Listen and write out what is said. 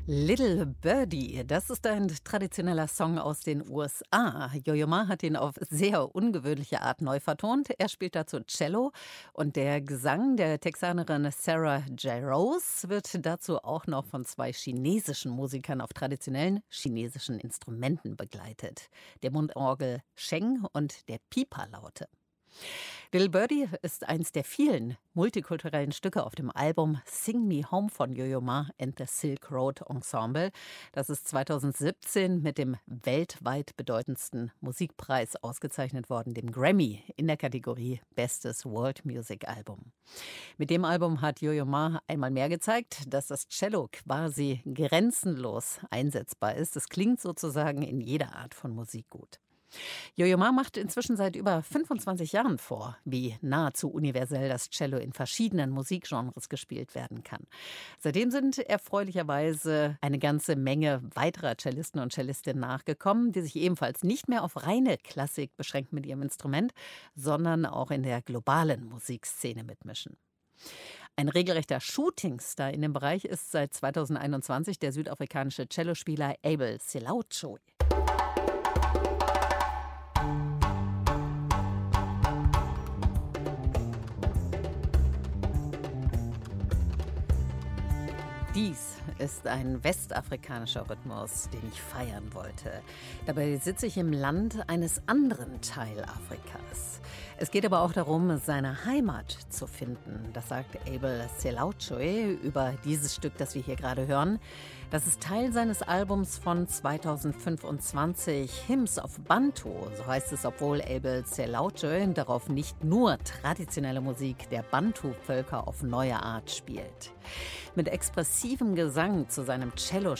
Little Birdie, das ist ein traditioneller Song aus den USA. Yo-Yo Ma hat ihn auf sehr ungewöhnliche Art neu vertont. Er spielt dazu Cello und der Gesang der Texanerin Sarah J. Rose wird dazu auch noch von zwei chinesischen Musikern auf traditionellen chinesischen Instrumenten begleitet. Der Mundorgel Sheng und der Pipa-Laute. Little Birdie ist eins der vielen multikulturellen Stücke auf dem Album Sing Me Home von Yo-Yo Ma and the Silk Road Ensemble. Das ist 2017 mit dem weltweit bedeutendsten Musikpreis ausgezeichnet worden, dem Grammy, in der Kategorie Bestes World Music Album. Mit dem Album hat Yo-Yo Ma einmal mehr gezeigt, dass das Cello quasi grenzenlos einsetzbar ist. Es klingt sozusagen in jeder Art von Musik gut. Yo-Yo Ma macht inzwischen seit über 25 Jahren vor, wie nahezu universell das Cello in verschiedenen Musikgenres gespielt werden kann. Seitdem sind erfreulicherweise eine ganze Menge weiterer Cellisten und Cellistinnen nachgekommen, die sich ebenfalls nicht mehr auf reine Klassik beschränken mit ihrem Instrument, sondern auch in der globalen Musikszene mitmischen. Ein regelrechter Shootingstar in dem Bereich ist seit 2021 der südafrikanische Cellospieler Abel Selauchoe. Dies ist ein westafrikanischer Rhythmus, den ich feiern wollte. Dabei sitze ich im Land eines anderen Teilafrikas. Es geht aber auch darum, seine Heimat zu finden. Das sagt Abel Selauchoe über dieses Stück, das wir hier gerade hören. Das ist Teil seines Albums von 2025, Hymns of Bantu. So heißt es, obwohl Abel Selauchoe darauf nicht nur traditionelle Musik der Bantu-Völker auf neue Art spielt. Mit expressivem Gesang zu seinem Cello